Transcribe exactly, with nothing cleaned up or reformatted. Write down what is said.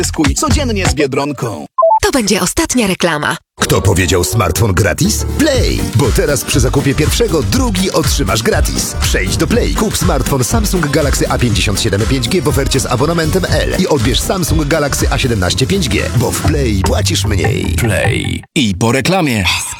Zyskuj codziennie z Biedronką. To będzie ostatnia reklama. Kto powiedział smartfon gratis? Play! Bo teraz przy zakupie pierwszego drugi otrzymasz gratis. Przejdź do Play, kup smartfon Samsung Galaxy A pięćdziesiąt siedem pięć G w ofercie z abonamentem L i odbierz Samsung Galaxy A siedemnaście pięć G, bo w Play płacisz mniej. Play. I po reklamie.